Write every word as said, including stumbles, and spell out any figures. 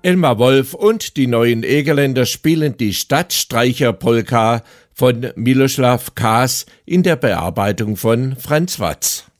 Elmar Wolf und die Neuen Egerländer spielen die Stadtstreicher-Polka von Miloslav Kaas in der Bearbeitung von Franz Watz.